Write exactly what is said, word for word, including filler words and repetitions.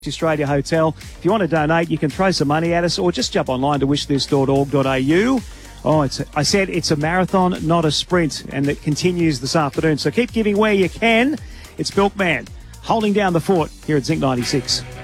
Australia Hotel. If you want to donate, you can throw some money at us or just jump online to wish this dot org dot a u. Oh, it's a, I said it's a marathon, not a sprint, and it continues this afternoon. So keep giving where you can. It's Milkman holding down the fort here at Zinc ninety-six.